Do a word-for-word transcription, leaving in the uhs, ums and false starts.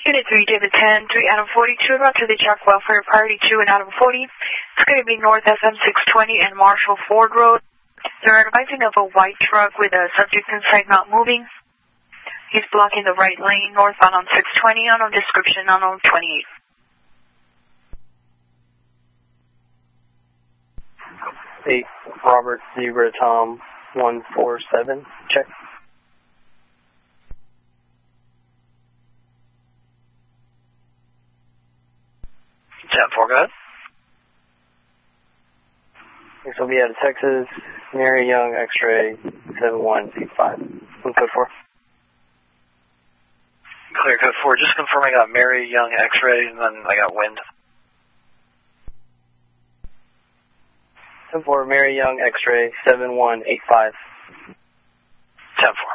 Unit three, David ten, three Adam forty-two, about to the Jack Welfare Party two and Adam forty. It's going to be North S M six twenty and Marshall Ford Road. They're advising of a white truck with a subject inside not moving. He's blocking the right lane, northbound on six twenty, unknown description, unknown twenty-eight. eight, Robert Zebra Tom, one four seven, check. ten four, go ahead. This will be out of Texas, Mary Young, X-ray, seven one eight five. Code four. Clear, code four. Just confirming I got Mary Young, X-ray, and then I got wind. ten four, Mary Young, X-ray, seven one eight five. ten four.